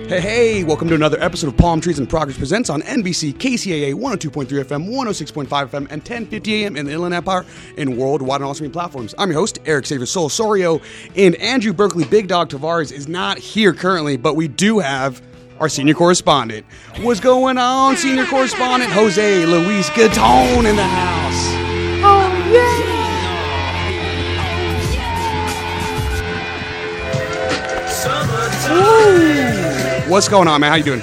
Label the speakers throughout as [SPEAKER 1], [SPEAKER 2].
[SPEAKER 1] Hey, welcome to another episode of Palm Trees and Progress Presents on NBC KCAA 102.3 FM, 106.5 FM, and 1050 AM in the Inland Empire and worldwide on all streaming platforms. I'm your host, Eric Xavier Soul-Sorio, and Andrew Berkeley Big Dog Tavares is not here currently, but we do have our senior correspondent. What's going on, senior correspondent Jose Luis Gatone in the house? Oh, yeah! What's going on, man? How you doing?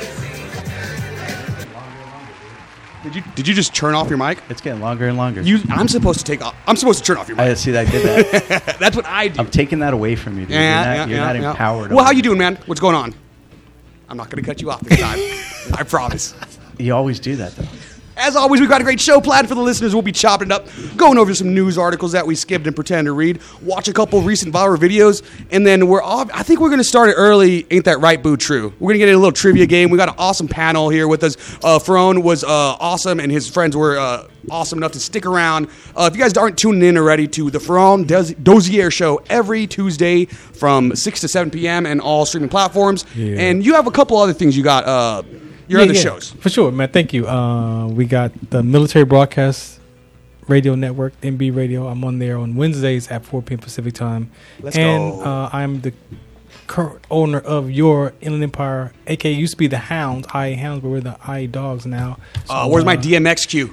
[SPEAKER 1] Did you just turn off your mic?
[SPEAKER 2] It's getting longer and longer.
[SPEAKER 1] I'm supposed to turn off your mic.
[SPEAKER 2] I see. I did that.
[SPEAKER 1] That's what I do.
[SPEAKER 2] I'm taking that away from you, dude. You're not empowered.
[SPEAKER 1] Well, how you doing, man? What's going on? I'm not going to cut you off this time. I promise.
[SPEAKER 2] You always do that, though.
[SPEAKER 1] As always, we've got a great show planned for the listeners. We'll be chopping it up, going over some news articles that we skipped and pretend to read, watch a couple recent viral videos, and then I think we're going to start it early. Ain't that right, Boo? True. We're going to get in a little trivia game. We got an awesome panel here with us. Ferone was awesome, and his friends were awesome enough to stick around. If you guys aren't tuning in already to the Ferone Dozier Show every Tuesday from 6 to 7 p.m. and all streaming platforms. Yeah. And you have a couple other things you got. Your other shows.
[SPEAKER 3] For sure, man. Thank you. We got the Military Broadcast Radio Network, MB Radio. I'm on there on Wednesdays at 4 p.m. Pacific Time.
[SPEAKER 1] Let's go.
[SPEAKER 3] I'm the current owner of Your Inland Empire, a.k.a. used to be the Hounds, IA Hounds, but we're the IA Dogs now. So,
[SPEAKER 1] where's my DMX cue?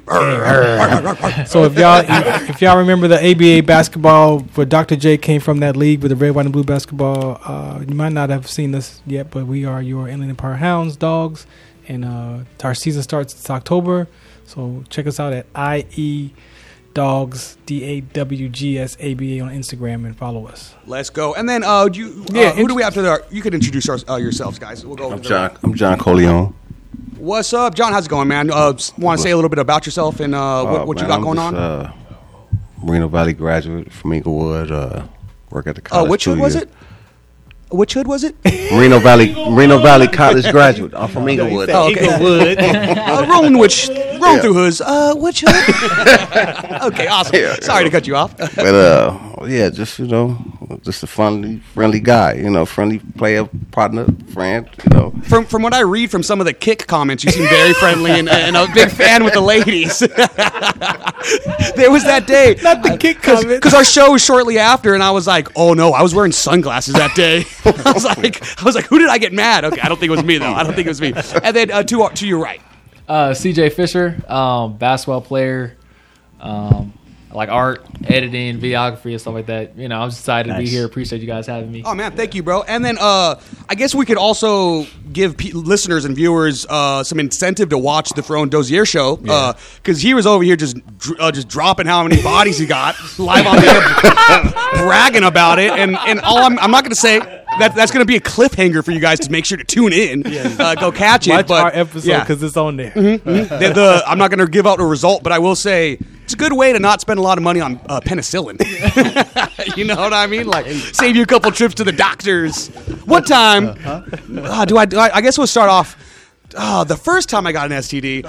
[SPEAKER 3] So if y'all remember the ABA basketball, where Dr. J came from that league with the red, white, and blue basketball, you might not have seen this yet, but we are Your Inland Empire Hounds, Dogs. And our season starts in October, so check us out at IE Dogs DAWGS ABA on Instagram and follow us.
[SPEAKER 1] Let's go. And then who do we have to there? You can introduce yourselves, guys. We'll go.
[SPEAKER 4] I'm John Coleon.
[SPEAKER 1] What's up, John? How's it going, man? Want to say a little bit about yourself and what you got going on?
[SPEAKER 4] Moreno Valley graduate from Inglewood. Work at the college.
[SPEAKER 1] Which hood was it? Which hood was it?
[SPEAKER 4] Moreno Valley College graduate. I'm from Inglewood.
[SPEAKER 1] Oh, okay. Inglewood. Rolling through hoods. Which hood? Okay, awesome. Yeah, sorry to cut you off.
[SPEAKER 4] But just a friendly guy. Friendly player, partner, friend.
[SPEAKER 1] From what I read from some of the Kick comments, you seem very friendly and a big fan with the ladies. There was that day.
[SPEAKER 3] Not the Kick comments.
[SPEAKER 1] Because our show was shortly after, and I was like, oh no, I was wearing sunglasses that day. I was like, who did I get mad? Okay, I don't think it was me though. And then to your right,
[SPEAKER 5] CJ Fisher, basketball player, like art, editing, videography, and stuff like that. I'm just excited to be here. Appreciate you guys having me.
[SPEAKER 1] Oh man, thank you, bro. And then I guess we could also give listeners and viewers some incentive to watch the Ferone Dozier Show because he was over here just dropping how many bodies he got live on there, bragging about it. And all I'm not going to say. That's going to be a cliffhanger for you guys to make sure to tune in. Go catch it.
[SPEAKER 3] Watch our episode because it's on there.
[SPEAKER 1] Mm-hmm. I'm not going to give out the result, but I will say it's a good way to not spend a lot of money on penicillin. You know what I mean? Like, save you a couple trips to the doctors. What time I guess we'll start off. The first time I got an STD.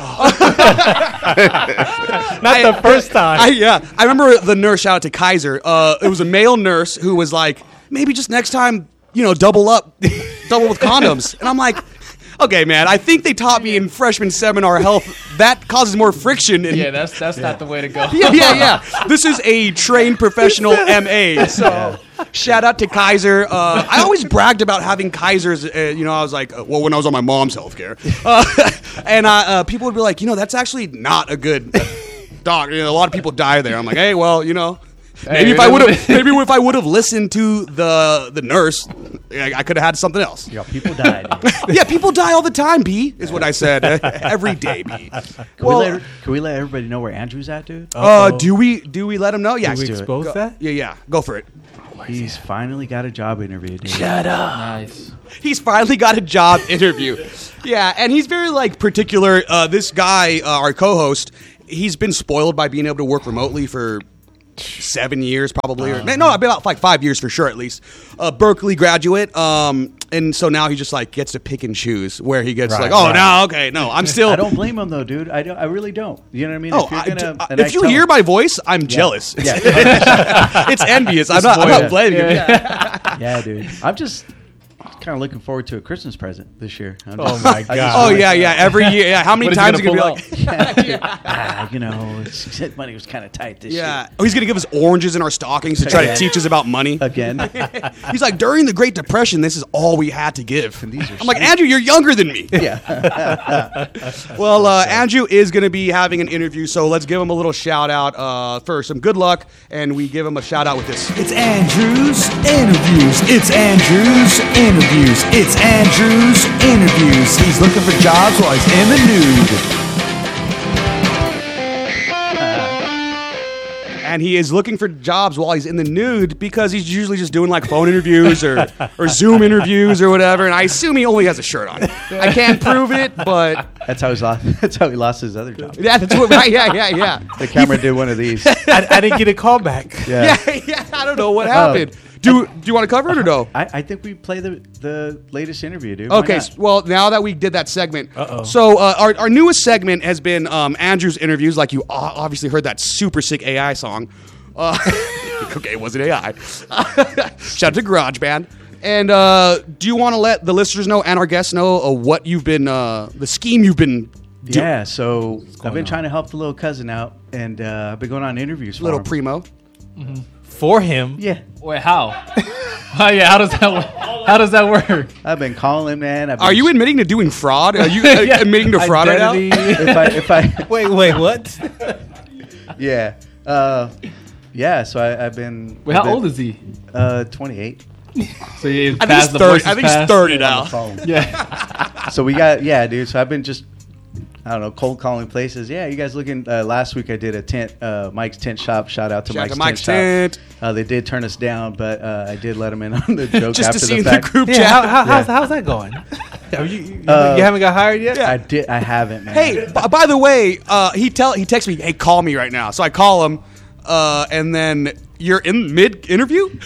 [SPEAKER 3] Not the first time.
[SPEAKER 1] I remember the nurse, shout out to Kaiser. It was a male nurse who was like, maybe just next time, double with condoms. And I'm like, okay, man, I think they taught me in freshman seminar health that causes more friction.
[SPEAKER 5] Yeah, that's not the way to go.
[SPEAKER 1] Yeah. This is a trained professional MA. So shout out to Kaiser. I always bragged about having Kaisers. I was like, when I was on my mom's healthcare. And people would be like, that's actually not a good doc. A lot of people die there. I'm like, hey, well, Maybe if I would have listened to the nurse, I could have had something else.
[SPEAKER 2] Yeah, people died.
[SPEAKER 1] Yeah, people die all the time, B, is what I said. Every day, B.
[SPEAKER 2] Can we let everybody know where Andrew's at, dude?
[SPEAKER 1] Do we let him know? Yeah.
[SPEAKER 3] Do we expose that?
[SPEAKER 1] Yeah. Go for it.
[SPEAKER 2] He's finally got a job interview, dude.
[SPEAKER 5] Shut up. Nice.
[SPEAKER 1] He's finally got a job interview. Yeah, and he's very particular. This guy, our co-host, he's been spoiled by being able to work remotely for 7 years probably, about 5 years for sure at least. Berkeley graduate, and so now he just gets to pick and choose where he gets I'm still.
[SPEAKER 2] I don't blame him though, dude. I really don't. You know what I mean?
[SPEAKER 1] If you hear my voice, I'm jealous.
[SPEAKER 2] Yeah.
[SPEAKER 1] It's envious. I'm not blaming him.
[SPEAKER 2] Yeah, dude. I'm just kind of looking forward to a Christmas present this year.
[SPEAKER 3] Oh my God!
[SPEAKER 1] Oh yeah. Every year. Yeah. How many
[SPEAKER 5] What is he
[SPEAKER 1] times are you
[SPEAKER 5] gonna
[SPEAKER 1] gonna be like?
[SPEAKER 2] you know, money was kind of tight this year.
[SPEAKER 1] Yeah. Oh, he's gonna give us oranges in our stockings to try to teach us about money.
[SPEAKER 2] Again.
[SPEAKER 1] He's like, during the Great Depression, this is all we had to give.
[SPEAKER 2] These are
[SPEAKER 1] I'm like, Andrew, you're younger than me.
[SPEAKER 2] Yeah.
[SPEAKER 1] Well, Andrew is going to be having an interview, so let's give him a little shout out for some good luck, and we give him a shout out with this.
[SPEAKER 6] It's Andrew's Interviews. It's Andrew's Interviews. It's Andrew's Interviews. He's looking for jobs while he's in the nude.
[SPEAKER 1] And he is looking for jobs while he's in the nude because he's usually just doing like phone interviews or Zoom interviews or whatever. And I assume he only has a shirt on. I can't prove it, but
[SPEAKER 2] That's how he lost his other job.
[SPEAKER 1] yeah, that's what. Right? Yeah.
[SPEAKER 2] The camera did one of these.
[SPEAKER 3] I didn't get a call back.
[SPEAKER 2] Yeah.
[SPEAKER 1] Yeah. I don't know what happened. Do you want to cover it or no?
[SPEAKER 2] I think we play the latest interview, dude. Why
[SPEAKER 1] Okay,
[SPEAKER 2] not?
[SPEAKER 1] well, now that we did that segment, so our newest segment has been Andrew's interviews. Like you obviously heard that super sick AI song. Okay, it wasn't AI. Shout out to GarageBand. And do you want to let the listeners know and our guests know what you've been, the scheme you've been doing?
[SPEAKER 2] Yeah, so I've been trying to help the little cousin out, and I've been going on interviews for
[SPEAKER 1] Little
[SPEAKER 2] him.
[SPEAKER 1] primo.
[SPEAKER 3] For him.
[SPEAKER 2] Yeah.
[SPEAKER 5] Wait, how? Oh, yeah, how does that work?
[SPEAKER 2] I've been calling, man.
[SPEAKER 1] Are you admitting to doing fraud? Are you admitting to fraud right now?
[SPEAKER 2] if I
[SPEAKER 3] Wait, what?
[SPEAKER 2] yeah. Yeah, so I've been...
[SPEAKER 5] Wait, how old is he?
[SPEAKER 2] 28.
[SPEAKER 5] So he
[SPEAKER 1] I think
[SPEAKER 5] passed
[SPEAKER 1] he's
[SPEAKER 5] the
[SPEAKER 1] 30.
[SPEAKER 5] voices
[SPEAKER 1] I think he's
[SPEAKER 5] pass?
[SPEAKER 1] 30
[SPEAKER 2] On the
[SPEAKER 1] now.
[SPEAKER 2] phone.
[SPEAKER 5] Yeah.
[SPEAKER 2] So we got... Yeah, dude. So I've been just... I don't know, cold calling places. Yeah, you guys looking... last week I did a tent, Mike's Tent Shop. Shout out to
[SPEAKER 1] Shout out to
[SPEAKER 2] Mike's
[SPEAKER 1] Mike's
[SPEAKER 2] Tent
[SPEAKER 1] Tent.
[SPEAKER 2] Shop. They did turn us down, but I did let them in on the joke
[SPEAKER 1] Just
[SPEAKER 2] after
[SPEAKER 1] to see
[SPEAKER 2] the
[SPEAKER 1] in the
[SPEAKER 2] fact.
[SPEAKER 1] group
[SPEAKER 3] Yeah,
[SPEAKER 1] chat.
[SPEAKER 3] how's that going? You haven't got hired yet?
[SPEAKER 1] Yeah.
[SPEAKER 2] I haven't, man.
[SPEAKER 1] Hey, by the way, he texts me, hey, call me right now. So I call him, and then you're in mid-interview?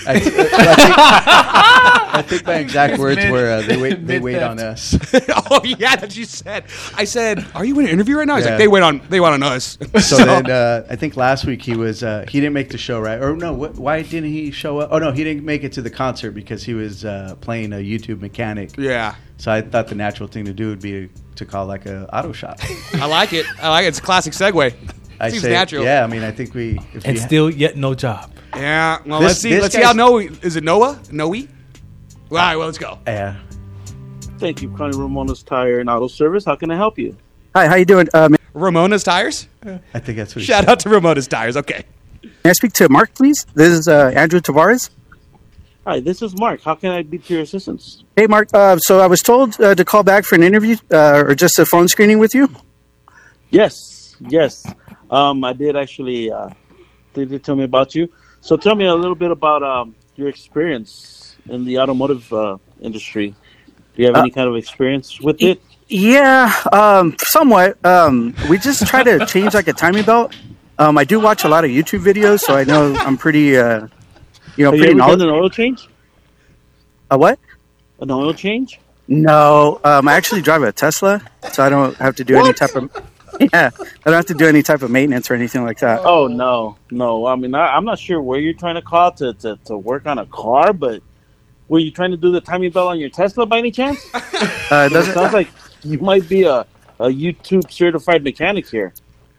[SPEAKER 2] I think my exact words were, they wait on us.
[SPEAKER 1] Oh, yeah, that you said. I said, are you in an interview right now? He's
[SPEAKER 2] Yeah.
[SPEAKER 1] like, they wait on us.
[SPEAKER 2] So then I think last week he didn't make the show, right? Or no, why didn't he show up? Oh, no, he didn't make it to the concert because he was playing a YouTube mechanic.
[SPEAKER 1] Yeah.
[SPEAKER 2] So I thought the natural thing to do would be to call like a auto shop.
[SPEAKER 1] I like it. It's a classic segue. Seems natural.
[SPEAKER 2] Yeah, I mean, I think
[SPEAKER 3] And still yet no job.
[SPEAKER 1] Yeah. Well,
[SPEAKER 2] This
[SPEAKER 1] let's see
[SPEAKER 2] guy's-
[SPEAKER 1] how Noe. Is it Noah? Noe? All right, well, let's go.
[SPEAKER 2] Yeah.
[SPEAKER 7] Thank you for calling Ramona's Tire and Auto Service. How can I help you?
[SPEAKER 8] Hi, how you doing?
[SPEAKER 1] Ramona's Tires?
[SPEAKER 2] I think that's what he
[SPEAKER 1] Shout
[SPEAKER 2] said.
[SPEAKER 1] out to Ramona's Tires. Okay.
[SPEAKER 8] May I speak to Mark, please? This is Andrew Tavares.
[SPEAKER 7] Hi, this is Mark. How can I be to your assistance?
[SPEAKER 8] Hey, Mark. So I was told to call back for an interview or just a phone screening with you.
[SPEAKER 7] Yes. I did actually. They did tell me about you. So tell me a little bit about your experience in the automotive industry. Do you have any kind of experience with it?
[SPEAKER 8] Yeah, somewhat. We just try to change like a timing belt. I do watch a lot of YouTube videos, so I know I'm pretty,
[SPEAKER 7] Have you
[SPEAKER 8] pretty
[SPEAKER 7] ever done
[SPEAKER 8] knowledgeable.
[SPEAKER 7] an oil change?
[SPEAKER 8] A what?
[SPEAKER 7] An oil change?
[SPEAKER 8] No, I actually drive a Tesla, so I don't have to do any type of. Yeah, I don't have to do any type of maintenance or anything like that.
[SPEAKER 7] Oh no. I mean, I'm not sure where you're trying to call to work on a car, but were you trying to do the timing belt on your Tesla by any chance?
[SPEAKER 8] It
[SPEAKER 7] It
[SPEAKER 8] doesn't.
[SPEAKER 7] sounds like you might be a YouTube certified mechanic here.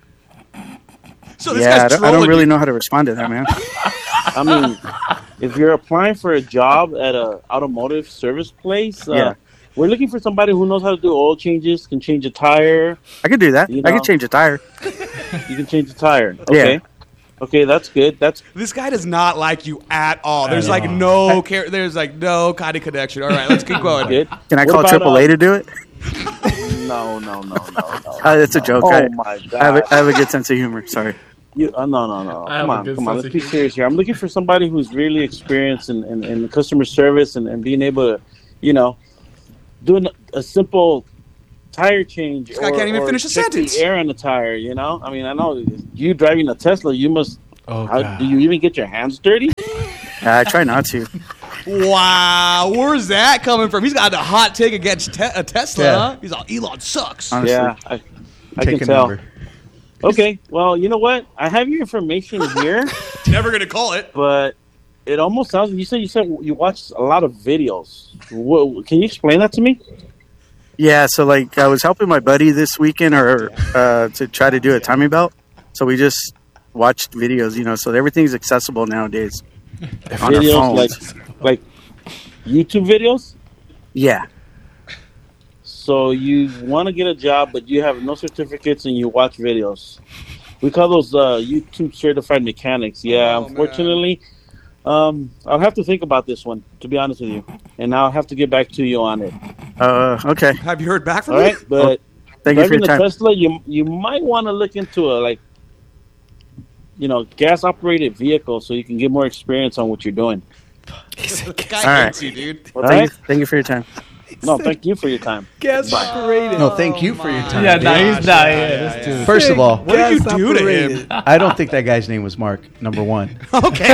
[SPEAKER 1] So this
[SPEAKER 8] Yeah,
[SPEAKER 1] guy's
[SPEAKER 8] I don't
[SPEAKER 1] trolling
[SPEAKER 8] really
[SPEAKER 1] you.
[SPEAKER 8] know how to respond to that, man.
[SPEAKER 7] I mean, if you're applying for a job at a automotive service place,
[SPEAKER 8] Yeah.
[SPEAKER 7] we're looking for somebody who knows how to do oil changes, can change a tire.
[SPEAKER 8] I could do that.
[SPEAKER 7] You
[SPEAKER 8] I
[SPEAKER 7] know.
[SPEAKER 8] could change a tire.
[SPEAKER 7] You can change a tire. Okay.
[SPEAKER 8] Yeah.
[SPEAKER 7] Okay, that's good.
[SPEAKER 1] This guy does not like you at all. There's like no care. There's like no kind of connection. All right, let's keep going.
[SPEAKER 7] good.
[SPEAKER 8] Can I
[SPEAKER 7] What
[SPEAKER 8] call
[SPEAKER 7] about,
[SPEAKER 8] AAA to do it?
[SPEAKER 7] No.
[SPEAKER 8] It's a joke.
[SPEAKER 7] Oh
[SPEAKER 8] I,
[SPEAKER 7] my
[SPEAKER 8] I have
[SPEAKER 7] god.
[SPEAKER 8] a good sense of humor. Sorry.
[SPEAKER 7] No.
[SPEAKER 5] I have
[SPEAKER 7] Come
[SPEAKER 5] a
[SPEAKER 7] on.
[SPEAKER 5] good
[SPEAKER 7] Come on.
[SPEAKER 5] sense
[SPEAKER 7] Let's
[SPEAKER 5] of
[SPEAKER 7] be
[SPEAKER 5] humor.
[SPEAKER 7] serious here. I'm looking for somebody who's really experienced in customer service and being able to, doing a simple tire change.
[SPEAKER 1] This guy can't even finish a
[SPEAKER 7] check
[SPEAKER 1] sentence.
[SPEAKER 7] The air on the tire. I mean, I know you driving a Tesla. You must.
[SPEAKER 3] Oh,
[SPEAKER 7] How,
[SPEAKER 3] God.
[SPEAKER 7] do you even get your hands dirty?
[SPEAKER 8] I try not to.
[SPEAKER 1] Wow, where's that coming from? He's got a hot take against a Tesla.
[SPEAKER 2] Yeah.
[SPEAKER 1] Huh? He's all Elon sucks.
[SPEAKER 8] Honestly.
[SPEAKER 7] Yeah, I
[SPEAKER 2] Take
[SPEAKER 7] can
[SPEAKER 2] a
[SPEAKER 7] tell.
[SPEAKER 2] number.
[SPEAKER 7] Okay, well, you know what? I have your information here,
[SPEAKER 1] Never gonna call it.
[SPEAKER 7] but it almost sounds. You said you watched a lot of videos. Can you explain that to me?
[SPEAKER 8] Yeah, so like I was helping my buddy this weekend to try to do a timing belt. So we just watched videos, so everything's accessible nowadays on our phones.
[SPEAKER 7] Like YouTube videos?
[SPEAKER 8] Yeah.
[SPEAKER 7] So you want to get a job, but you have no certificates and you watch videos. We call those YouTube certified mechanics. Yeah, unfortunately, I'll have to think about this one, to be honest with you. And I'll have to get back to you on it.
[SPEAKER 8] Okay.
[SPEAKER 1] Have you heard back from
[SPEAKER 7] All
[SPEAKER 1] me?
[SPEAKER 7] right, but
[SPEAKER 8] thank you for your time.
[SPEAKER 7] Tesla, you might want to look into a gas-operated vehicle so you can get more experience on what you're doing.
[SPEAKER 1] The guy hates you, dude.
[SPEAKER 7] All right?
[SPEAKER 8] Thank you for your time.
[SPEAKER 7] No, thank you for your time.
[SPEAKER 3] Gas operated.
[SPEAKER 2] No, thank you for your time.
[SPEAKER 5] Yeah,
[SPEAKER 2] dude.
[SPEAKER 5] no, he's not. Yeah, dude.
[SPEAKER 2] First of all,
[SPEAKER 1] What did you do to him?
[SPEAKER 2] I don't think that guy's name was Mark. Number one.
[SPEAKER 1] Okay.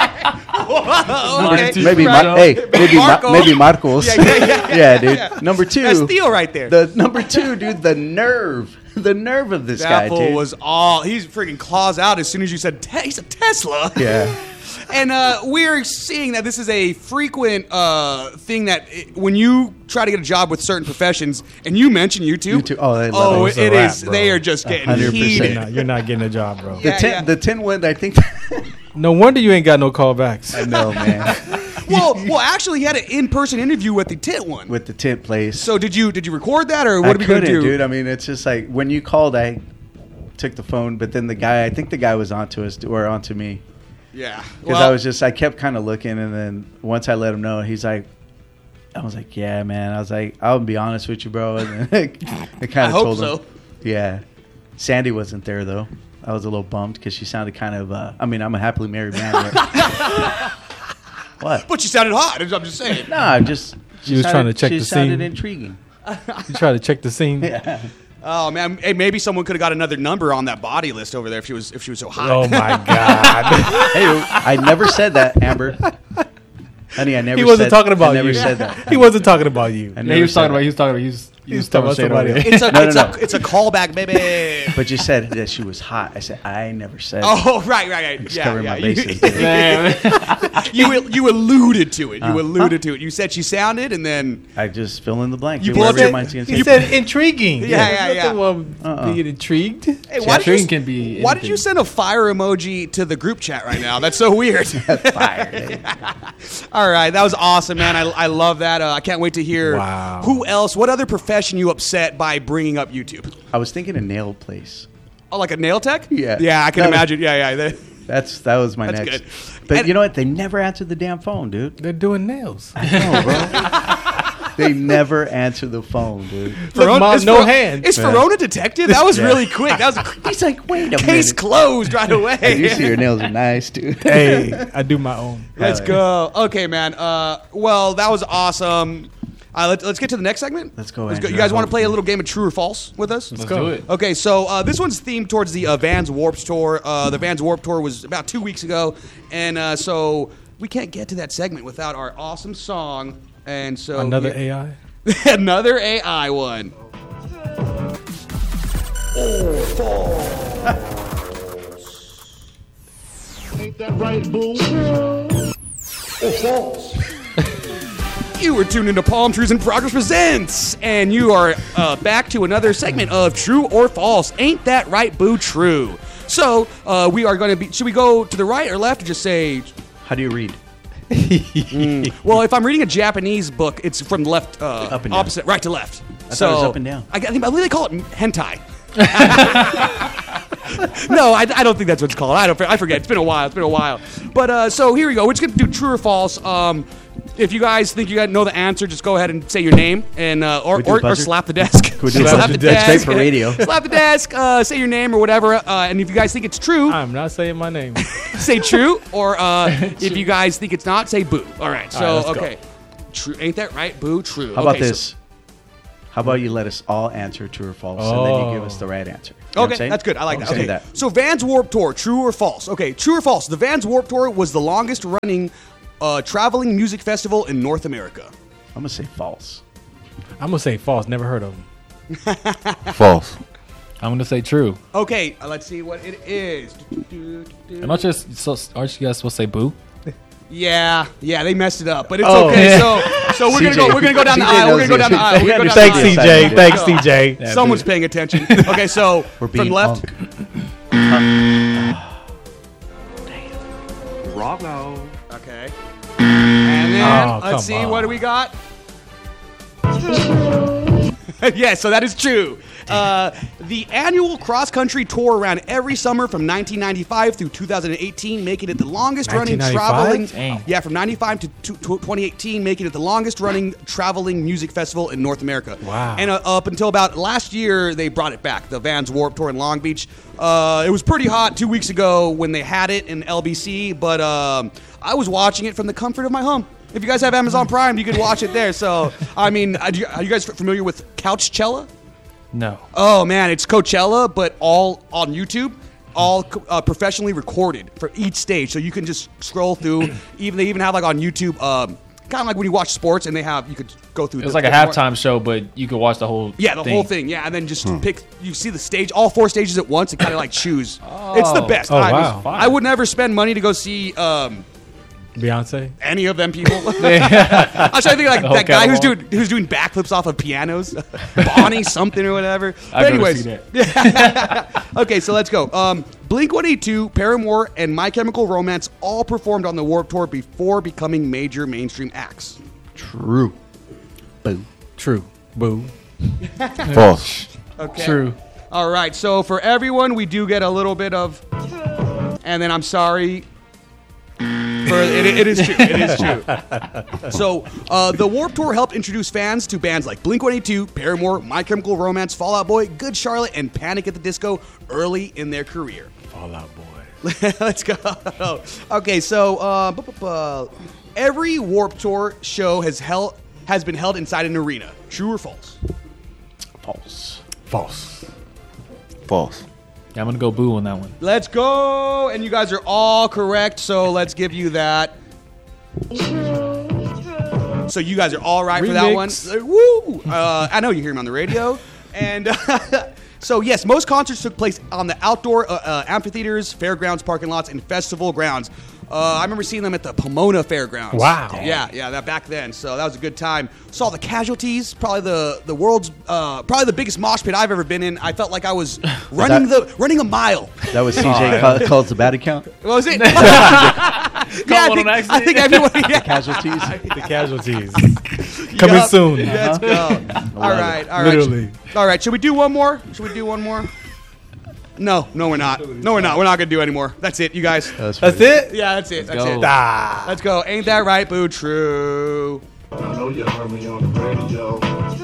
[SPEAKER 2] Maybe
[SPEAKER 1] Marco.
[SPEAKER 2] maybe Marcos.
[SPEAKER 1] Yeah,
[SPEAKER 2] dude. Number two.
[SPEAKER 1] That's Theo right there.
[SPEAKER 2] The number two, dude. The nerve of this guy,
[SPEAKER 1] that fool
[SPEAKER 2] dude.
[SPEAKER 1] was all. He's freaking claws out as soon as you said he's a Tesla.
[SPEAKER 2] Yeah.
[SPEAKER 1] And we're seeing that this is a frequent thing that when you try to get a job with certain professions, and you mention YouTube.
[SPEAKER 2] YouTube. Oh, they love
[SPEAKER 1] it
[SPEAKER 3] It's a
[SPEAKER 1] is.
[SPEAKER 3] wrap, bro.
[SPEAKER 1] They are just getting
[SPEAKER 2] 100%.
[SPEAKER 1] heated.
[SPEAKER 3] You're not getting a job, bro.
[SPEAKER 2] The 10 one, I think.
[SPEAKER 3] No wonder you ain't got no callbacks.
[SPEAKER 2] I know, man.
[SPEAKER 1] Well, actually, he had an in-person interview with the tent one.
[SPEAKER 2] With the tent place.
[SPEAKER 1] So did you record that, or
[SPEAKER 2] I
[SPEAKER 1] what are we gonna
[SPEAKER 2] couldn't,
[SPEAKER 1] do?
[SPEAKER 2] dude. I mean, it's just like when you called, I took the phone, but then I think the guy was onto us or onto me.
[SPEAKER 1] Yeah,
[SPEAKER 2] Because I kept kind of looking, and then once I let him know, he's like, I was like, yeah, man. I was like, I'll be honest with you, bro. And then I kind
[SPEAKER 1] I
[SPEAKER 2] of
[SPEAKER 1] hope
[SPEAKER 2] told him.
[SPEAKER 1] so.
[SPEAKER 2] Yeah. Sandy wasn't there, though. I was a little bummed because she sounded kind of, I'm a happily married man. But what?
[SPEAKER 1] But you sounded hot. I'm just saying.
[SPEAKER 2] No, just.
[SPEAKER 3] She was trying to check the
[SPEAKER 2] She sounded
[SPEAKER 3] scene.
[SPEAKER 2] intriguing.
[SPEAKER 3] You try to check the scene.
[SPEAKER 2] Yeah.
[SPEAKER 1] Oh man, hey, maybe someone could have got another number on that body list over there if she was so hot.
[SPEAKER 3] Oh my God.
[SPEAKER 2] Hey, I never said that, Amber. Honey, I never.
[SPEAKER 3] He wasn't
[SPEAKER 2] said,
[SPEAKER 3] talking about
[SPEAKER 2] I never
[SPEAKER 3] you.
[SPEAKER 2] said that.
[SPEAKER 3] He wasn't talking about you.
[SPEAKER 2] I
[SPEAKER 5] Yeah,
[SPEAKER 2] never
[SPEAKER 5] he was
[SPEAKER 2] said
[SPEAKER 5] talking about.
[SPEAKER 2] that.
[SPEAKER 5] He was talking about. He was
[SPEAKER 3] talking
[SPEAKER 5] throwing shade
[SPEAKER 3] about
[SPEAKER 5] over
[SPEAKER 3] somebody
[SPEAKER 5] there.
[SPEAKER 1] It's a callback, baby.
[SPEAKER 2] But you said that she was hot. I said I never said.
[SPEAKER 1] Oh, right.
[SPEAKER 2] Just
[SPEAKER 1] Yeah,
[SPEAKER 2] covering
[SPEAKER 1] yeah.
[SPEAKER 2] my bases.
[SPEAKER 5] Man.
[SPEAKER 1] You alluded to it. You alluded to it. You said she sounded, and then
[SPEAKER 2] I just fill in the blank.
[SPEAKER 1] You
[SPEAKER 2] Do whatever
[SPEAKER 1] said-
[SPEAKER 2] your mind's gonna
[SPEAKER 3] He
[SPEAKER 2] say.
[SPEAKER 3] said intriguing.
[SPEAKER 1] Yeah.
[SPEAKER 3] Nothing wrong with being intrigued.
[SPEAKER 1] hey, why did
[SPEAKER 5] Intriguing
[SPEAKER 1] you
[SPEAKER 5] can be
[SPEAKER 1] why did
[SPEAKER 5] anything.
[SPEAKER 1] you send a fire emoji to the group chat right now? That's so weird.
[SPEAKER 2] Fire.
[SPEAKER 1] All right, that was awesome, man. I love that. I can't wait to hear
[SPEAKER 3] Wow.
[SPEAKER 1] who else. What other profession you upset by bringing up YouTube?
[SPEAKER 2] I was thinking a nail place.
[SPEAKER 1] Oh, like a nail tech?
[SPEAKER 2] Yeah.
[SPEAKER 1] Yeah, I can
[SPEAKER 2] No.
[SPEAKER 1] imagine. Yeah.
[SPEAKER 2] That was my
[SPEAKER 1] That's
[SPEAKER 2] next.
[SPEAKER 1] good.
[SPEAKER 2] But
[SPEAKER 1] And-
[SPEAKER 2] you know what? They never answered the damn phone, dude.
[SPEAKER 3] They're doing nails.
[SPEAKER 2] No, bro. They never answer the phone, dude.
[SPEAKER 3] Mom,
[SPEAKER 1] is
[SPEAKER 3] no
[SPEAKER 1] Fer-
[SPEAKER 3] hands.
[SPEAKER 1] Is Verona detective? That was really quick. That was
[SPEAKER 2] He's like, wait a
[SPEAKER 1] case
[SPEAKER 2] minute.
[SPEAKER 1] closed right away.
[SPEAKER 2] You see your nails are nice, dude.
[SPEAKER 3] Hey, I do my own.
[SPEAKER 1] Let's go. Okay, man. Well, that was awesome. Let's get to the next segment.
[SPEAKER 2] Let's go,
[SPEAKER 1] You
[SPEAKER 2] Andrew.
[SPEAKER 1] guys
[SPEAKER 2] I
[SPEAKER 1] want to
[SPEAKER 2] hope
[SPEAKER 1] play a
[SPEAKER 2] you-
[SPEAKER 1] little game of true or false with us?
[SPEAKER 5] Let's do it.
[SPEAKER 1] Okay, so this one's themed towards the Vans Warped Tour. The Vans Warped Tour was about 2 weeks ago, and so we can't get to that segment without our awesome song. And so
[SPEAKER 3] Another AI.
[SPEAKER 1] another AI one.
[SPEAKER 9] Ain't that right, boo?
[SPEAKER 1] You were tuned into Palm Trees in Progress Presents, and you are back to another segment of True or False. Ain't that right, boo? True. So we are going to be. Should we go to the right or left, or just say?
[SPEAKER 2] How do you read?
[SPEAKER 1] Well, if I'm reading a Japanese book, it's from left,
[SPEAKER 2] Up and down.
[SPEAKER 1] opposite, right to left.
[SPEAKER 2] I thought it was up and down.
[SPEAKER 1] I believe they call it hentai. No, I don't think that's what it's called. I forget. It's been a while. But so here we go. We're just gonna do true or false. If you guys think you know the answer, just go ahead and say your name and
[SPEAKER 2] we do a
[SPEAKER 1] or
[SPEAKER 2] buzzer?
[SPEAKER 1] slap the desk.
[SPEAKER 2] we do a
[SPEAKER 1] Slap
[SPEAKER 2] buzzer?
[SPEAKER 1] the
[SPEAKER 2] That's great
[SPEAKER 1] desk.
[SPEAKER 2] for radio.
[SPEAKER 1] Slap the desk. Say your name or whatever. And if you guys think it's true,
[SPEAKER 3] I'm not saying my name.
[SPEAKER 1] say true. Or if you guys think it's not, say boo. All right. So
[SPEAKER 3] let's go.
[SPEAKER 1] okay. True. Ain't that right? Boo. True.
[SPEAKER 2] How about
[SPEAKER 1] Okay, so-
[SPEAKER 2] this? How about you let us all answer true or false, and then you give us the right answer? You know what I'm
[SPEAKER 1] Okay,
[SPEAKER 2] saying?
[SPEAKER 1] that's good. I like that.
[SPEAKER 2] Say
[SPEAKER 1] Okay,
[SPEAKER 2] that.
[SPEAKER 1] so Vans Warped Tour, true or false? Okay, true or false? The Vans Warped Tour was the longest running traveling music festival in North America.
[SPEAKER 2] I'm gonna say false.
[SPEAKER 3] I'm gonna say false. Never heard of them.
[SPEAKER 4] False.
[SPEAKER 5] I'm gonna say true.
[SPEAKER 1] Okay, let's see what it is.
[SPEAKER 5] And aren't you guys supposed to say boo?
[SPEAKER 1] Yeah, they messed it up, but it's
[SPEAKER 2] Oh.
[SPEAKER 1] okay.
[SPEAKER 3] Yeah.
[SPEAKER 1] So we're
[SPEAKER 2] CJ.
[SPEAKER 1] gonna go down the
[SPEAKER 2] CJ
[SPEAKER 1] aisle. We're
[SPEAKER 2] knows
[SPEAKER 1] gonna go down the
[SPEAKER 2] it.
[SPEAKER 1] aisle. We're gonna go down
[SPEAKER 3] Thanks,
[SPEAKER 1] the aisle.
[SPEAKER 3] CJ. Thanks,
[SPEAKER 1] Let's go.
[SPEAKER 3] CJ.
[SPEAKER 1] Someone's paying attention. Okay, so
[SPEAKER 2] We're being
[SPEAKER 1] from left. Okay. And then
[SPEAKER 3] Oh,
[SPEAKER 1] let's
[SPEAKER 3] come
[SPEAKER 1] see,
[SPEAKER 3] on.
[SPEAKER 1] what do we got? Yeah, so that is true. The annual cross-country tour ran every summer from 1995 through 2018, making it the longest-running
[SPEAKER 3] 1995?
[SPEAKER 1] traveling. Yeah, from 95 to 2018, making it the longest-running traveling music festival in North America.
[SPEAKER 3] Wow.
[SPEAKER 1] And up until about last year, they brought it back. The Vans Warped Tour in Long Beach. It was pretty hot 2 weeks ago when they had it in LBC, but I was watching it from the comfort of my home. If you guys have Amazon Prime, you can watch it there. So, I mean, are you guys familiar with Couchella?
[SPEAKER 5] No.
[SPEAKER 1] Oh man, it's Coachella, but all on YouTube, all professionally recorded for each stage. So you can just scroll through. They even have like on YouTube, kind of like when you watch sports, and you could go through.
[SPEAKER 5] It was like a halftime show, but you could watch the whole.
[SPEAKER 1] Yeah, the whole thing. Yeah, and then just pick. You see the stage, all 4 stages at once, and kind of like choose. It's the best.
[SPEAKER 3] Oh, wow.
[SPEAKER 1] I would never spend money to go see.
[SPEAKER 3] Beyonce.
[SPEAKER 1] Any of them people? I was trying to think like
[SPEAKER 5] whole
[SPEAKER 1] that guy
[SPEAKER 5] catalog.
[SPEAKER 1] who's doing backflips off of pianos, Bonnie something or whatever. But
[SPEAKER 5] I'd go to
[SPEAKER 1] anyways,
[SPEAKER 5] see that.
[SPEAKER 1] okay, so let's go. Blink-182, Paramore, and My Chemical Romance all performed on the Warped Tour before becoming major mainstream acts.
[SPEAKER 2] True. Boo.
[SPEAKER 3] True. Boo.
[SPEAKER 4] False.
[SPEAKER 1] Okay.
[SPEAKER 5] True.
[SPEAKER 1] All right, so for everyone, we do get a little bit of, and then I'm sorry. It is true. It is true. So, the Warped Tour helped introduce fans to bands like Blink-182, Paramore, My Chemical Romance, Fall Out Boy, Good Charlotte, and Panic at the Disco early in their career.
[SPEAKER 3] Fall Out Boy.
[SPEAKER 1] Let's go. Okay, so every Warped Tour show has been held inside an arena. True or false?
[SPEAKER 2] False.
[SPEAKER 3] False.
[SPEAKER 4] False.
[SPEAKER 5] Yeah, I'm gonna go boo on that one.
[SPEAKER 1] Let's go. And you guys are all correct, so let's give you that. So you guys are all right for that one. Woo! I know you hear me on the radio. And so, yes, most concerts took place on the outdoor amphitheaters, fairgrounds, parking lots, and festival grounds. I remember seeing them at the Pomona Fairgrounds.
[SPEAKER 3] Wow.
[SPEAKER 1] Yeah, that back then. So that was a good time. Saw the Casualties, probably the world's probably the biggest mosh pit I've ever been in. I felt like I was running a mile.
[SPEAKER 2] That was CJ calls the bad account.
[SPEAKER 1] What was it?
[SPEAKER 5] I
[SPEAKER 1] think everybody. Yeah.
[SPEAKER 2] Casualties.
[SPEAKER 3] The Casualties. Coming
[SPEAKER 1] Yup.
[SPEAKER 3] soon.
[SPEAKER 1] Let's go. All right.
[SPEAKER 3] Literally.
[SPEAKER 1] All right. Should we do one more? No, we're not. We're not going to do any more. That's it, you guys.
[SPEAKER 3] That's it?
[SPEAKER 1] Yeah, that's it. That's
[SPEAKER 5] go.
[SPEAKER 1] it.
[SPEAKER 3] Ah.
[SPEAKER 1] Let's go. Ain't that right, Boo? True.
[SPEAKER 9] I know you heard me on the radio.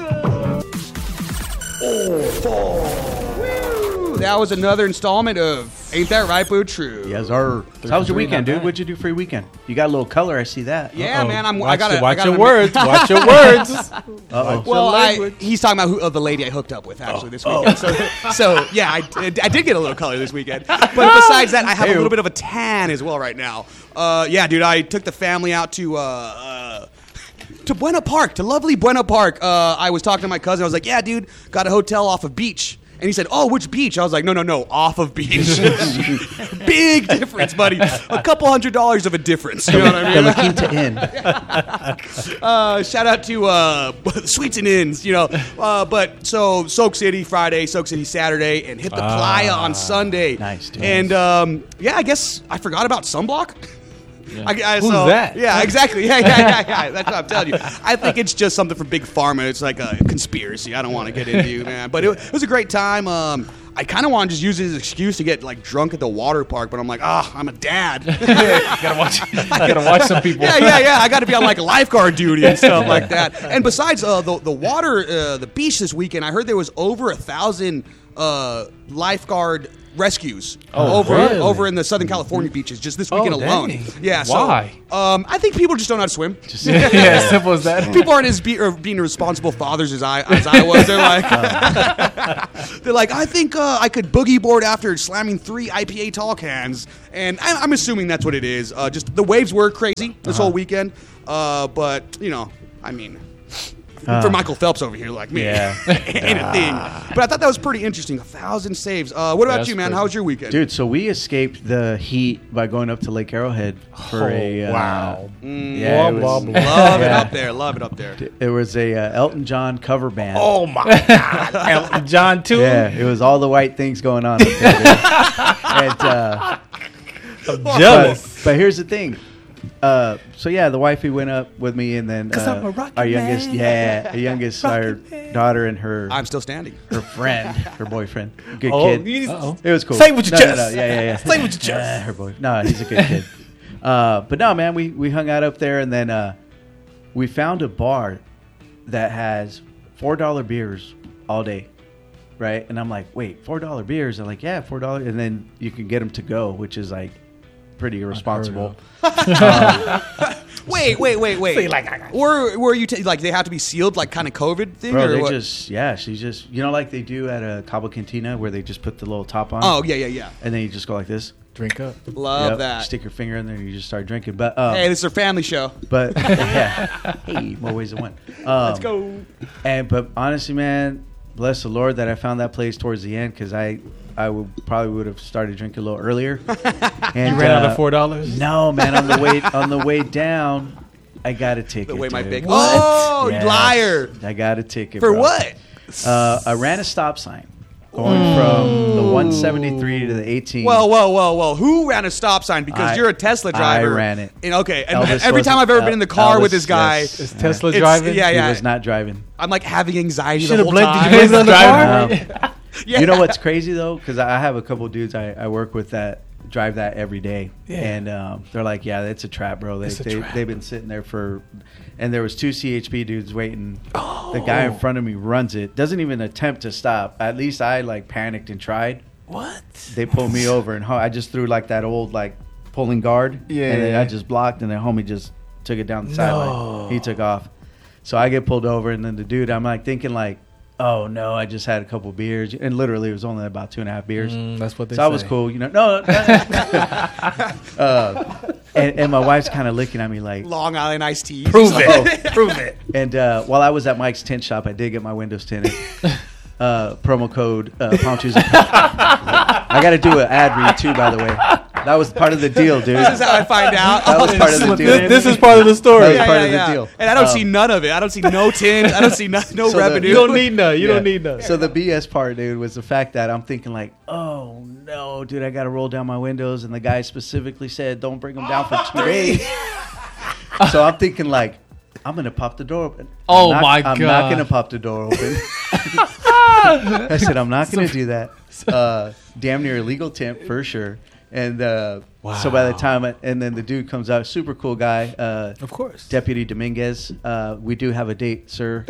[SPEAKER 1] Woo. That was another installment of Ain't That Right, Boo? True.
[SPEAKER 2] Yes, sir. So how was your weekend, dude? What'd you do for your weekend? You got a little color. I see that.
[SPEAKER 1] Yeah, man. I
[SPEAKER 3] Watch
[SPEAKER 1] gotta
[SPEAKER 3] your words. Watch your words.
[SPEAKER 2] Uh-oh.
[SPEAKER 1] Well, he's talking about the lady I hooked up with actually this weekend. So yeah, I did get a little color this weekend. But besides that, I have a little bit of a tan as well right now. Yeah, dude, I took the family out to Buena Park, to lovely Buena Park. I was talking to my cousin. I was like, yeah, dude, got a hotel off of beach. And he said, oh, which beach? I was like, no, off of beach. Big difference, buddy. A couple $100 of a difference. You know what I mean?
[SPEAKER 2] La Quinta Inn.
[SPEAKER 1] Shout out to Sweets and Inns, you know. But so Soak City Friday, Soak City Saturday, and hit the Playa on Sunday.
[SPEAKER 2] Nice, dude.
[SPEAKER 1] And yeah, I guess I forgot about sunblock.
[SPEAKER 5] Yeah.
[SPEAKER 3] Who's that?
[SPEAKER 1] Yeah, exactly. Yeah. That's what I'm telling you. I think it's just something from Big Pharma. It's like a conspiracy. I don't want to get into, man. But it was a great time. I kind of want to just use it as an excuse to get like drunk at the water park, but I'm like, I'm a dad.
[SPEAKER 5] gotta watch some people.
[SPEAKER 1] Yeah. I got to be on like lifeguard duty and stuff like that. And besides the water, the beach this weekend, I heard there was over 1,000 lifeguard rescues over in the Southern California beaches just this weekend alone.
[SPEAKER 3] Dang.
[SPEAKER 1] Yeah.
[SPEAKER 5] Why?
[SPEAKER 1] So, I think people just don't know how to swim.
[SPEAKER 5] Yeah, simple as that.
[SPEAKER 1] People aren't as being responsible fathers as I was. They're like, I think I could boogie board after slamming 3 IPA tall cans, and I'm assuming that's what it is. Just the waves were crazy this whole weekend, but you know, I mean, For Michael Phelps over here, like me,
[SPEAKER 2] Yeah.
[SPEAKER 1] ain't a thing. But I thought that was pretty interesting. 1,000 saves. What about
[SPEAKER 5] That's
[SPEAKER 1] you, man?
[SPEAKER 5] crazy.
[SPEAKER 1] How was your weekend?
[SPEAKER 2] Dude, so we escaped the heat by going up to Lake Arrowhead for
[SPEAKER 3] wow.
[SPEAKER 2] Yeah, it was,
[SPEAKER 1] Love it
[SPEAKER 2] Yeah.
[SPEAKER 1] up there. Love it up there.
[SPEAKER 2] It was a Elton John cover band.
[SPEAKER 3] Oh my God, Elton John too.
[SPEAKER 2] Yeah, it was all the white things going on up there. Dude. And,
[SPEAKER 3] I'm jealous.
[SPEAKER 2] but here's the thing. So yeah, the wifey went up with me, and then
[SPEAKER 3] 'Cause I'm a rocket
[SPEAKER 2] our youngest,
[SPEAKER 3] man.
[SPEAKER 2] our youngest, our daughter and her
[SPEAKER 1] I'm still standing.
[SPEAKER 2] friend, her boyfriend, good
[SPEAKER 3] Oh,
[SPEAKER 2] kid.
[SPEAKER 3] you-
[SPEAKER 2] It was cool.
[SPEAKER 3] Say it with your
[SPEAKER 2] No,
[SPEAKER 3] chest.
[SPEAKER 2] yeah.
[SPEAKER 3] Say it with your chest.
[SPEAKER 2] Her boy. No, he's a good kid. But no, man, we hung out up there, and then we found a bar that has $4 beers all day, right? And I'm like, wait, $4 beers? They're like, yeah, $4, and then you can get them to go, which is like pretty irresponsible.
[SPEAKER 1] Wait.
[SPEAKER 3] Say like I got you.
[SPEAKER 1] Were you like they have to be sealed, like kind of COVID thing,
[SPEAKER 2] Bro,
[SPEAKER 1] or
[SPEAKER 2] they
[SPEAKER 1] what?
[SPEAKER 2] she's just, like they do at a Cabo Cantina where they just put the little top on.
[SPEAKER 1] Oh yeah.
[SPEAKER 2] And then you just go like this.
[SPEAKER 3] Drink up.
[SPEAKER 1] Love
[SPEAKER 2] Yep,
[SPEAKER 1] that.
[SPEAKER 2] Stick your finger in there and you just start drinking. But
[SPEAKER 1] Hey, this is our family show.
[SPEAKER 2] But yeah, hey, more ways than one.
[SPEAKER 1] Let's go.
[SPEAKER 2] But honestly, man, bless the Lord that I found that place towards the end, because I probably would have started drinking a little earlier. And
[SPEAKER 3] You ran out of $4?
[SPEAKER 2] No, man. On the way down, I got a ticket.
[SPEAKER 1] The way my
[SPEAKER 2] dude.
[SPEAKER 1] big. Oh, you
[SPEAKER 2] Yes.
[SPEAKER 1] liar!
[SPEAKER 2] I got a ticket
[SPEAKER 1] For
[SPEAKER 2] bro.
[SPEAKER 1] what?
[SPEAKER 2] I ran a stop sign going from the 173 to the 18.
[SPEAKER 1] Whoa! Who ran a stop sign? Because you're a Tesla driver.
[SPEAKER 2] I ran it.
[SPEAKER 1] And, okay, and
[SPEAKER 2] Elvis
[SPEAKER 1] every time I've ever been in the car
[SPEAKER 2] Elvis,
[SPEAKER 1] with this guy,
[SPEAKER 2] yes.
[SPEAKER 3] Is Tesla
[SPEAKER 1] it's-
[SPEAKER 3] driving?
[SPEAKER 1] Yeah,
[SPEAKER 2] He was not driving.
[SPEAKER 1] I'm like having anxiety the
[SPEAKER 3] Should've
[SPEAKER 1] whole
[SPEAKER 3] blamed-
[SPEAKER 1] time.
[SPEAKER 3] did you blame it on the
[SPEAKER 1] Driving
[SPEAKER 3] car?
[SPEAKER 1] around. Yeah.
[SPEAKER 2] You know what's crazy though? Because I have a couple dudes I work with that drive that every day,
[SPEAKER 3] Yeah.
[SPEAKER 2] and they're like, "Yeah, it's a trap, bro."
[SPEAKER 3] It's a trap.
[SPEAKER 2] They've been sitting there and there was 2 CHP dudes waiting. The guy in front of me runs it, doesn't even attempt to stop. At least I like panicked and tried.
[SPEAKER 3] What?
[SPEAKER 2] They pulled me over, and I just threw like that old like pulling guard,
[SPEAKER 3] Yeah,
[SPEAKER 2] and then
[SPEAKER 3] yeah.
[SPEAKER 2] I just blocked, and then homie just took it down the sideline. He took off, so I get pulled over, and then the dude, I'm like thinking like, oh no, I just had a couple beers, and literally it was only about 2.5 beers.
[SPEAKER 3] That's what they
[SPEAKER 2] So
[SPEAKER 3] say.
[SPEAKER 2] I was cool, No. And my wife's kind of looking at me like,
[SPEAKER 1] Long Island iced tea.
[SPEAKER 3] Prove it. Prove it.
[SPEAKER 2] and while I was at Mike's tint shop, I did get my windows tinted. Promo code Palm Tuesday. I got to do an ad read too, by the way. That was part of the deal, dude.
[SPEAKER 1] This is how I find out.
[SPEAKER 2] That was part of the deal.
[SPEAKER 3] This is part of the story.
[SPEAKER 2] That was part of the deal.
[SPEAKER 1] And I don't see none of it. I don't see no tint. I don't see no
[SPEAKER 2] So
[SPEAKER 1] revenue.
[SPEAKER 3] You don't need none. You
[SPEAKER 2] Yeah.
[SPEAKER 3] don't need none.
[SPEAKER 2] So the BS part, dude, was the fact that I'm thinking like, oh no, dude, I got to roll down my windows, and the guy specifically said, don't bring them down for 2 days. So I'm thinking like, I'm gonna pop the door open.
[SPEAKER 5] Oh,
[SPEAKER 2] I'm
[SPEAKER 5] my
[SPEAKER 2] not
[SPEAKER 5] God.
[SPEAKER 2] gonna pop the door open. I said I'm not gonna do that. Damn near illegal tint for sure. And so by the time, and then the dude comes out, super cool guy.
[SPEAKER 3] Of course.
[SPEAKER 2] Deputy Dominguez. We do have a date, sir.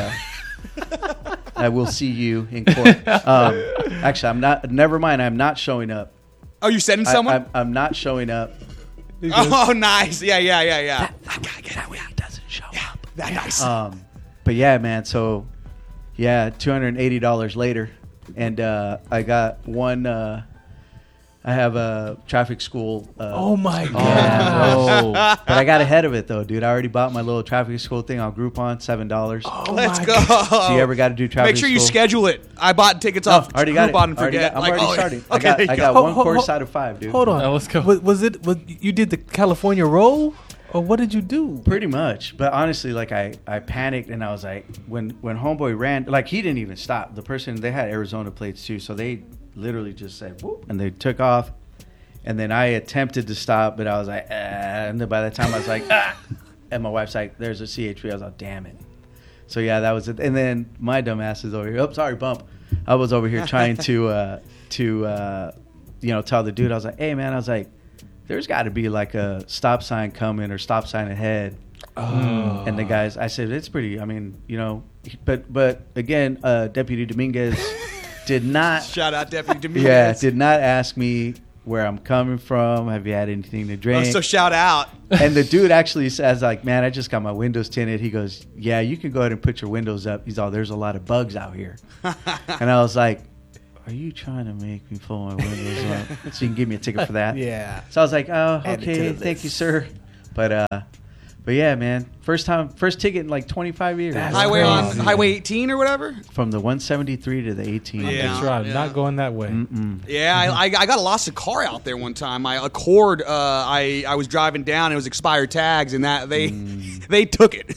[SPEAKER 2] I will see you in court. Actually, I'm not. Never mind. I'm not showing up.
[SPEAKER 1] Oh, you sending someone?
[SPEAKER 2] I'm not showing up.
[SPEAKER 1] Oh, nice. Yeah.
[SPEAKER 2] That guy get out. He doesn't show up.
[SPEAKER 1] That nice.
[SPEAKER 2] But yeah, man. So yeah, $280 later, and I got one. I have a traffic school.
[SPEAKER 3] Oh my God.
[SPEAKER 2] Yeah, but I got ahead of it though, dude. I already bought my little traffic school thing on Groupon, $7.
[SPEAKER 1] Let's
[SPEAKER 3] my
[SPEAKER 1] go.
[SPEAKER 2] So you ever got to do traffic?
[SPEAKER 1] Make sure you
[SPEAKER 2] school?
[SPEAKER 1] schedule it. I bought tickets off
[SPEAKER 2] already got it.
[SPEAKER 1] Groupon and
[SPEAKER 2] Already
[SPEAKER 1] forget.
[SPEAKER 2] got- I'm already starting.
[SPEAKER 1] Okay, there you
[SPEAKER 2] I
[SPEAKER 1] go.
[SPEAKER 2] got one course out of 5, dude.
[SPEAKER 3] Hold on.
[SPEAKER 5] Let's go.
[SPEAKER 3] Was you did the California roll, or what did you do?
[SPEAKER 2] Pretty much, but honestly, like I panicked, and I was like, when homeboy ran, like he didn't even stop. The person, they had Arizona plates too, so they literally just said whoop, and they took off. And then I attempted to stop, but I was like, and then by the time I was like, and my wife's like, there's a CHP. I was like, damn it. So yeah, that was it. And then my dumb ass is over here. Oh, sorry, bump. I was over here trying to tell the dude. I was like, hey man, I was like, there's got to be like a stop sign coming or stop sign ahead. And the guys, I said, it's pretty. I mean, but again, Deputy Dominguez did not.
[SPEAKER 1] Shout out Deputy Dominguez.
[SPEAKER 2] Yeah, did not ask me where I'm coming from. Have you had anything to drink?
[SPEAKER 1] Oh, so shout out.
[SPEAKER 2] And the dude actually says, like, man, I just got my windows tinted. He goes, yeah, you can go ahead and put your windows up. He's all, there's a lot of bugs out here. And I was like, are you trying to make me pull my windows up so you can give me a ticket for that?
[SPEAKER 3] Yeah.
[SPEAKER 2] So I was like, oh,
[SPEAKER 3] Add it to
[SPEAKER 2] okay,
[SPEAKER 3] the
[SPEAKER 2] thank you,
[SPEAKER 3] list.
[SPEAKER 2] sir. But But yeah, man, first ticket in like 25 years.
[SPEAKER 1] Highway 18 or whatever.
[SPEAKER 2] From the 173 to the 18.
[SPEAKER 1] Yeah.
[SPEAKER 3] That's right. Not going that way.
[SPEAKER 1] Yeah, I got lost a car out there one time. My Accord, I was driving down. It was expired tags, and that they took it.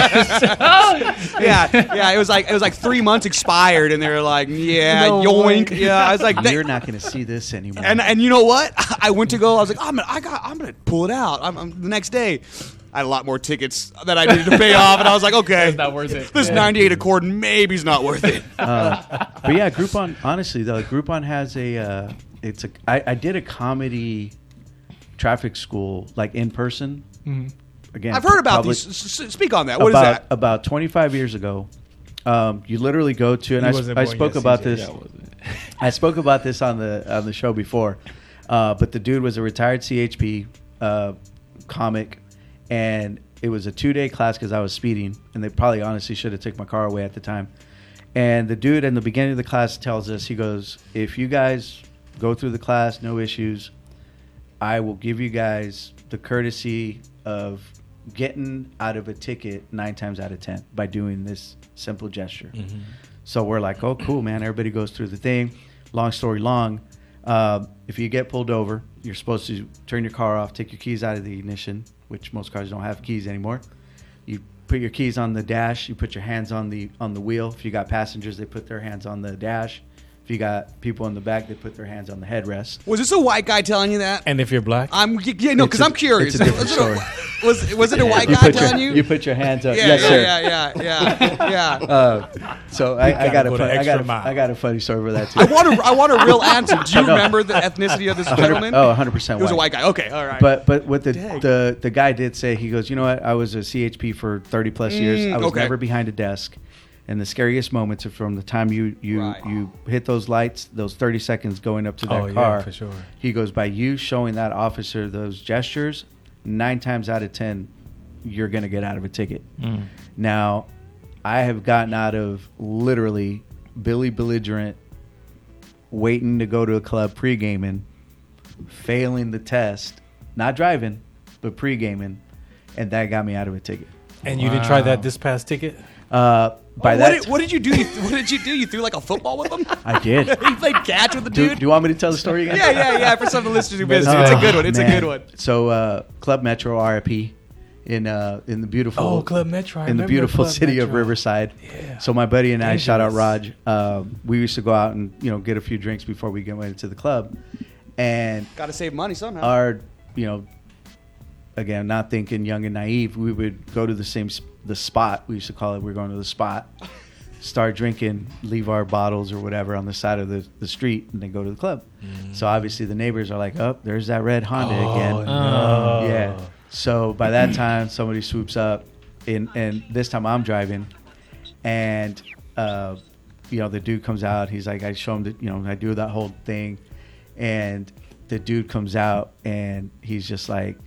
[SPEAKER 1] yeah. It was like 3 months expired, and they were like, yoink. Yeah, I was like,
[SPEAKER 2] you're not going to see this anymore.
[SPEAKER 1] And you know what? I went to go. I was like, I'm gonna pull it out. The next day. I had a lot more tickets that I needed to pay off, and I was like, okay,
[SPEAKER 5] it's not worth it.
[SPEAKER 1] This 98 Accord maybe is not worth it.
[SPEAKER 2] But yeah, Groupon. Honestly, though, Groupon has I did a comedy traffic school like in person.
[SPEAKER 3] Mm-hmm.
[SPEAKER 2] Again,
[SPEAKER 1] I've heard about these. Speak on that. What is that?
[SPEAKER 2] About 25 years ago, you literally go to, and I spoke about this. I spoke about this on the show before, but the dude was a retired CHP comic. And it was a 2-day class because I was speeding, and they probably honestly should have took my car away at the time. And the dude in the beginning of the class tells us, he goes, if you guys go through the class, no issues, I will give you guys the courtesy of getting out of a ticket 9 times out of 10 by doing this simple gesture. Mm-hmm. So we're like, oh, cool, man. Everybody goes through the thing. Long story long, if you get pulled over, you're supposed to turn your car off, take your keys out of the ignition, which most cars don't have keys anymore. You put your keys on the dash. You put your hands on the wheel. If you got passengers, they put their hands on the dash. If you got people in the back, they put their hands on the headrest.
[SPEAKER 1] Was this a white guy telling you that?
[SPEAKER 3] And if you're black?
[SPEAKER 1] Because I'm curious.
[SPEAKER 2] It's a different story.
[SPEAKER 1] Was it a white guy telling you?
[SPEAKER 2] You put your hands up.
[SPEAKER 1] Yeah,
[SPEAKER 2] yes, sir.
[SPEAKER 1] Yeah.
[SPEAKER 2] So I got a funny story for that too.
[SPEAKER 1] I want a real answer. Do you remember the ethnicity of this gentleman?
[SPEAKER 2] 100% white.
[SPEAKER 1] He was a white guy. Okay, all right.
[SPEAKER 2] But what the guy did say, he goes, you know what? I was a CHP for 30 plus years. I was never behind a desk. And the scariest moments are from the time you hit those lights, those 30 seconds going up to that car.
[SPEAKER 3] Yeah, for sure.
[SPEAKER 2] He goes, by you showing that officer those gestures, 9 times out of 10, you're going to get out of a ticket. Mm. Now, I have gotten out of literally Billy Belligerent, waiting to go to a club pre-gaming, failing the test, not driving, but pre-gaming, and that got me out of a ticket.
[SPEAKER 3] And you didn't try that this past ticket?
[SPEAKER 1] What did you do? You threw like a football with him?
[SPEAKER 2] I did.
[SPEAKER 1] You played catch with the dude?
[SPEAKER 2] Do you want me to tell the story again?
[SPEAKER 1] Yeah. For some of the listeners who missed it, it's a good one. It's a good one.
[SPEAKER 2] So Club Metro RIP in the beautiful
[SPEAKER 3] Club Metro.
[SPEAKER 2] in the beautiful city of Riverside. Yeah. So my buddy and I, shout out Raj, we used to go out and get a few drinks before we went into the club, and
[SPEAKER 1] got to save money somehow.
[SPEAKER 2] Again, not thinking young and naive, we would go to the spot. We used to call it. We're going to the spot. Start drinking, leave our bottles or whatever on the side of the street, and then go to the club. Mm. So obviously the neighbors are like, "Oh, there's that red Honda again."
[SPEAKER 3] No.
[SPEAKER 2] Yeah. So by that time, somebody swoops up, and this time I'm driving, and the dude comes out. He's like, I show him that I do that whole thing, and the dude comes out and he's just like,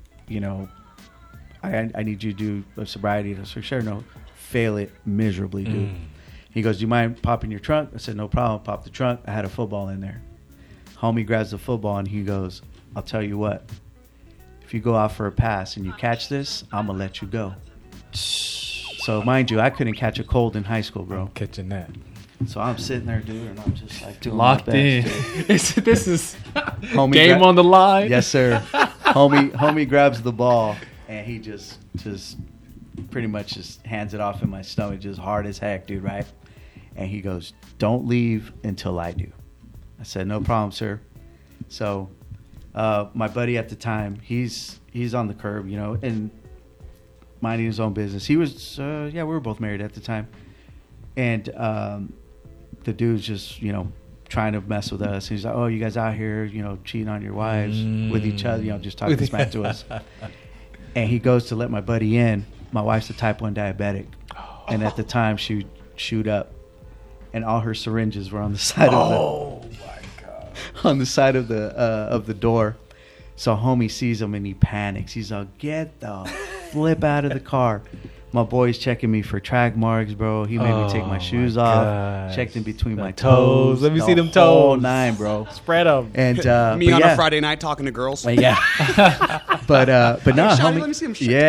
[SPEAKER 2] I need you to do a sobriety. I said, sure, no, fail it miserably, dude. Mm. He goes, do you mind popping your trunk? I said, no problem. Pop the trunk. I had a football in there. Homie grabs the football and he goes, I'll tell you what. If you go out for a pass and you catch this, I'm going to let you go. So mind you, I couldn't catch a cold in high school, bro.
[SPEAKER 3] I'm catching that.
[SPEAKER 2] So I'm sitting there, dude, and I'm just like doing
[SPEAKER 5] locked
[SPEAKER 2] my best,
[SPEAKER 5] in. This is game on the line.
[SPEAKER 2] Yes, sir. Homie grabs the ball and he just pretty much just hands it off in my stomach, just hard as heck, dude, right? And he goes, don't leave until I do. I said, no problem, sir. So my buddy at the time, he's on the curb, and minding his own business. He was, we were both married at the time. And the dude's just, trying to mess with us. He's like, oh, you guys out here, cheating on your wives with each other, just talking smack to us. And he goes to let my buddy in. My wife's a type 1 diabetic. And at the time, she would shoot up. And all her syringes were on the side on the side of the door. So homie sees him and he panics. He's like, get the flip out of the car. My boy's checking me for track marks, bro. He made me take my shoes off. Checked in between my toes.
[SPEAKER 3] Let me see them toes.
[SPEAKER 2] Whole 9, bro.
[SPEAKER 3] Spread them.
[SPEAKER 2] And
[SPEAKER 1] me on a Friday night talking to girls.
[SPEAKER 2] Yeah. but no,
[SPEAKER 1] Shawty,
[SPEAKER 2] homie.
[SPEAKER 1] let me see them.
[SPEAKER 2] Yeah.